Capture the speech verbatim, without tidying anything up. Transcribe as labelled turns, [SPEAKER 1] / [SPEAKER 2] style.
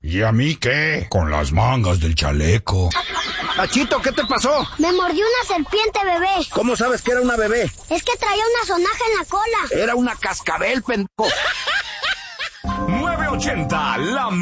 [SPEAKER 1] ¿Y a mí qué? Con las mangas del chaleco.
[SPEAKER 2] Achito, ¿qué te pasó?
[SPEAKER 3] Me mordió una serpiente, bebé.
[SPEAKER 2] ¿Cómo sabes que era una bebé?
[SPEAKER 3] Es que traía una sonaja en la cola.
[SPEAKER 2] Era una cascabel, pendejo.
[SPEAKER 4] nueve ochenta, la